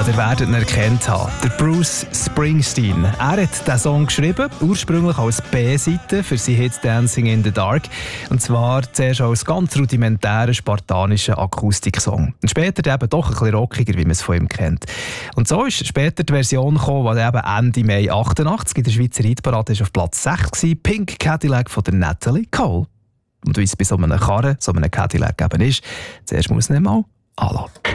ihr werdet ihn erkannt haben. Der Bruce Springsteen. Er hat diesen Song geschrieben, ursprünglich als B-Seite für sein Hit «Dancing in the Dark». Und zwar zuerst als ganz rudimentären, spartanischen Akustiksong. Und später eben doch ein bisschen rockiger, wie man es von ihm kennt. Und so ist später die Version gekommen, die eben Ende Mai 88 in der Schweizer Hitparade ist auf Platz 6 war, «Pink Cadillac» von der Natalie Cole. Und wie es bei so einem Karren, so einem Cadillac eben ist, zuerst muss man ihn mal anlassen.